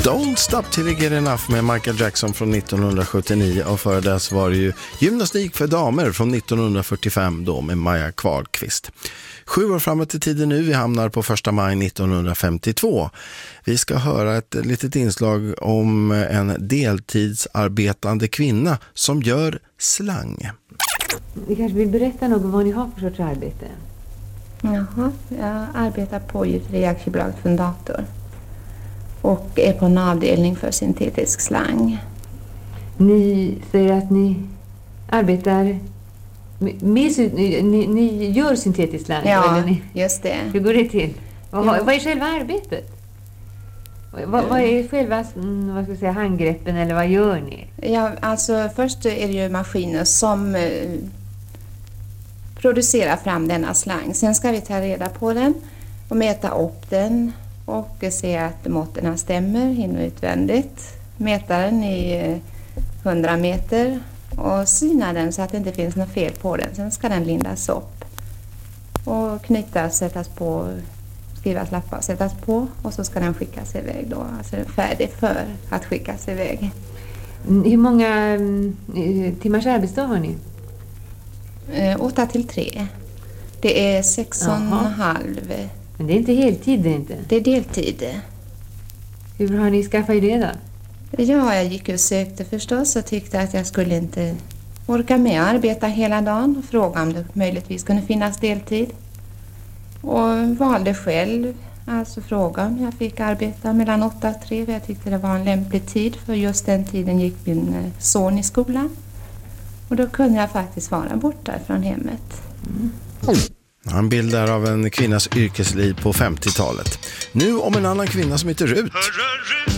Don't Stop Till You Get Enough med Michael Jackson från 1979 och före dess var det ju Gymnastik för damer från 1945 då med Maja Kvalqvist. 7 år framåt i tiden nu, vi hamnar på 1 maj 1952. Vi ska höra ett litet inslag om en deltidsarbetande kvinna som gör slang. Ni kanske vill berätta något om vad ni har för sorts arbete? Jaha, jag arbetar på Gjuteri aktiebolaget Fundator och är på en avdelning för syntetisk slang. Ni säger att ni arbetar med ni gör syntetisk slang? Ja, eller just det. Hur går det till? Vad är själva arbetet? Vad är själva vad ska jag säga, handgreppen eller vad gör ni? Ja, alltså först är det ju maskiner som producerar fram denna slang. Sen ska vi ta reda på den och mäta upp den och se att måtten stämmer in och utvändigt. Mäta den i 100 meter och syna den så att det inte finns något fel på den. Sen ska den lindas upp och knytas, sättas på, skrivas lappar, sättas på och så ska den skickas iväg då. Alltså den är färdig för att skickas iväg. Hur många timmars arbetsdag har ni? 8 till 3. Det är 6,5. Men det är inte heltid det inte? Det är deltid. Hur har ni skaffat det då? Ja, jag gick och sökte förstås och tyckte att jag skulle inte orka med att arbeta hela dagen och fråga om det möjligtvis kunde finnas deltid. Och valde själv, alltså fråga om jag fick arbeta mellan 8 och 3. Jag tyckte det var en lämplig tid för just den tiden gick min son i skolan. Och då kunde jag faktiskt vara borta från hemmet. En bild där av en kvinnas yrkesliv på 50-talet. Nu om en annan kvinna som heter Rut.